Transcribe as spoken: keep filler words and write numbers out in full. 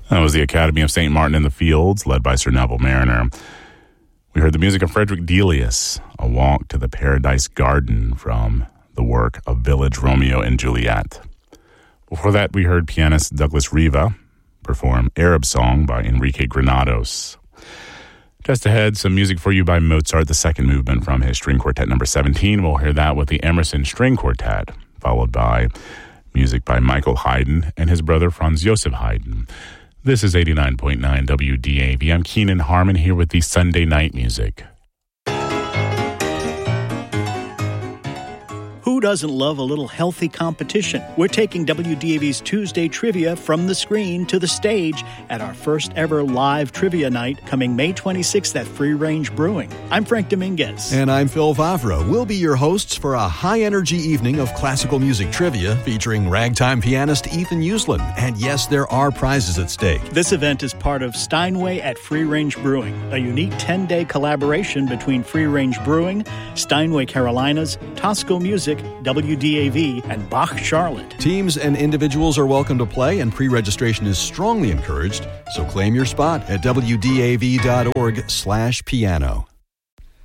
That was the Academy of Saint Martin in the Fields, led by Sir Neville Mariner. We heard the music of Frederick Delius, A Walk to the Paradise Garden, from the work of Village Romeo and Juliet. Before that, we heard pianist Douglas Riva perform Arab Song by Enrique Granados. Just ahead, some music for you by Mozart, the second movement from his String Quartet number seventeen. We'll hear that with the Emerson String Quartet, followed by music by Michael Haydn and his brother Franz Joseph Haydn. This is eighty-nine point nine W D A V. I'm Keenan Harmon here with the Sunday Night Music. Who doesn't love a little healthy competition? We're taking W D A V's Tuesday Trivia from the screen to the stage at our first ever live trivia night coming May twenty-sixth at Free Range Brewing. I'm Frank Dominguez. And I'm Phil Favre. We'll be your hosts for a high-energy evening of classical music trivia featuring ragtime pianist Ethan Uslan. And yes, there are prizes at stake. This event is part of Steinway at Free Range Brewing, a unique ten-day collaboration between Free Range Brewing, Steinway Carolinas, Tosco Music, W D A V, and Bach Charlotte. Teams and individuals are welcome to play, and pre-registration is strongly encouraged, so claim your spot at W D A V dot org slash piano.